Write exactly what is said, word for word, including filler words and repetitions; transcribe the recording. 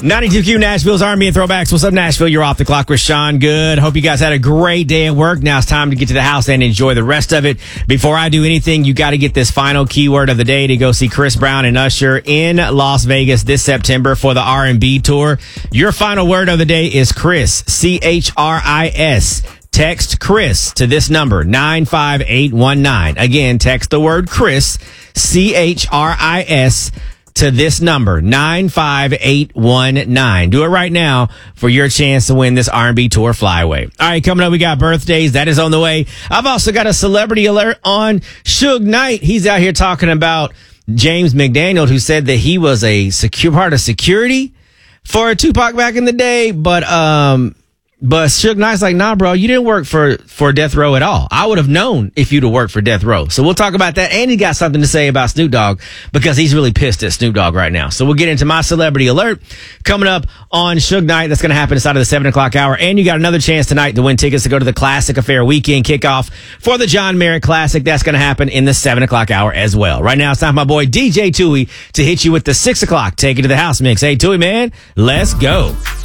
ninety-two Q Nashville's R and B and Throwbacks. What's up, Nashville? You're off the clock with Sean Good. Hope you guys had a great day at work. Now it's time to get to the house and enjoy the rest of it. Before I do anything, you got to get this final keyword of the day to go see Chris Brown and Usher in Las Vegas this September for the R and B tour. Your final word of the day is Chris, C H R I S. Text Chris to this number, nine five eight one nine. Again, text the word Chris, C H R I S, to this number, nine five eight one nine. Do it right now for your chance to win this R and B tour flyaway. All right, coming up, we got birthdays. That is on the way. I've also got a celebrity alert on Suge Knight. He's out here talking about James McDaniel, who said that he was a secure part of security for Tupac back in the day, but um But Suge Knight's like, nah, bro, you didn't work for, for Death Row at all. I would have known if you'd have worked for Death Row. So we'll talk about that. And he got something to say about Snoop Dogg because he's really pissed at Snoop Dogg right now. So we'll get into my celebrity alert coming up on Suge Knight. That's going to happen inside of the seven o'clock hour. And you got another chance tonight to win tickets to go to the Classic Affair weekend kickoff for the John Merritt Classic. That's going to happen in the seven o'clock hour as well. Right now, it's time for my boy D J Tui to hit you with the six o'clock. Take it to the house mix. Hey, Tui, man, let's go.